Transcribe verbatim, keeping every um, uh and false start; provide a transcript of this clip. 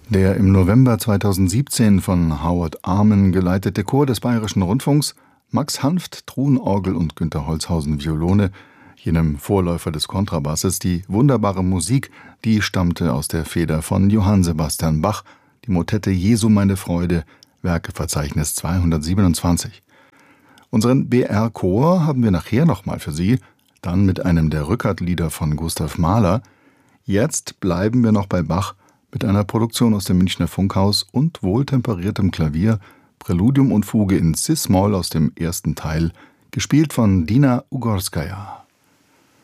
Der im November zweitausendsiebzehn von Howard Arman geleitete Chor des Bayerischen Rundfunks, Max Hanft Truhenorgel und Günter Holzhausen Violone, jenem Vorläufer des Kontrabasses, die wunderbare Musik, die stammte aus der Feder von Johann Sebastian Bach, die Motette Jesu meine Freude, Werkeverzeichnis zweihundertsiebenundzwanzig. Unseren B R-Chor haben wir nachher nochmal für Sie, dann mit einem der Rückert-Lieder von Gustav Mahler. Jetzt bleiben wir noch bei Bach mit einer Produktion aus dem Münchner Funkhaus und wohltemperiertem Klavier, Präludium und Fuge in Cis-Moll aus dem ersten Teil, gespielt von Dina Ugorskaja.